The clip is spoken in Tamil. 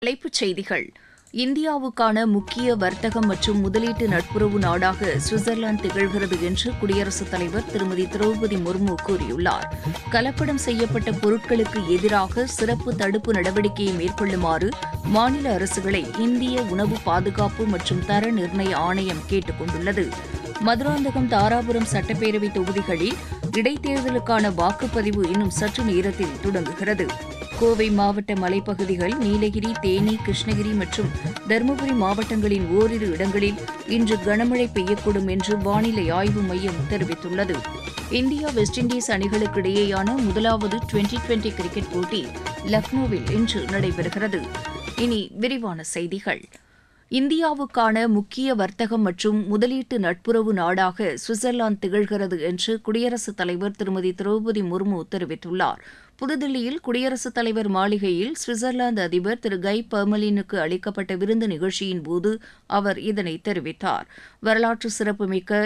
தலைப்புச் செய்திகள். இந்தியாவுக்கான முக்கிய வர்த்தகம் மற்றும் முதலீட்டு நட்புறவு நாடாக சுவிட்சர்லாந்து திகழ்கிறது என்று குடியரசுத் தலைவர் திருமதி திரௌபதி முர்மு கூறியுள்ளார். கலப்படம் செய்யப்பட்ட பொருட்களுக்கு எதிராக சிறப்பு தடுப்பு நடவடிக்கையை மேற்கொள்ளுமாறு மாநில அரசுகளை இந்திய உணவு பாதுகாப்பு மற்றும் தர நிர்ணய ஆணையம் கேட்டுக் கொண்டுள்ளது. மதுராந்தகம், தாராபுரம் சட்டப்பேரவை தொகுதிகளில் இடைத்தேர்தலுக்கான வாக்குப்பதிவு இன்னும் சற்று நேரத்தில் தொடங்குகிறது. கோவை மாவட்ட மலைப்பகுதிகள், நீலகிரி, தேனி, கிருஷ்ணகிரி மற்றும் தருமபுரி மாவட்டங்களின் ஓரிரு இடங்களில் இன்று கனமழை பெய்யக்கூடும் என்று வானிலை ஆய்வு மையம் தெரிவித்துள்ளது. இந்தியா, வெஸ்ட் இண்டீஸ் அணிகளுக்கு இடையேயான முதலாவது டுவெண்டி கிரிக்கெட் போட்டி லக்னோவில் இன்று நடைபெறுகிறது. இனி விரிவான செய்திகள். இந்தியாவுக்கான முக்கிய வர்த்தகம் மற்றும் முதலீட்டு நட்புறவு நாடாக சுவிட்சர்லாந்து திகழ்கிறது என்று குடியரசுத் தலைவர் திருமதி திரௌபதி முர்மு தெரிவித்துள்ளார். புதுதில்லியில் குடியரசுத் தலைவர் மாளிகையில் சுவிட்சர்லாந்து அதிபர் திரு கை பர்மலினுக்கு அளிக்கப்பட்ட விருந்து நிகழ்ச்சியின்போது அவர் இதனை தெரிவித்தார். வரலாற்று சிறப்புமிக்க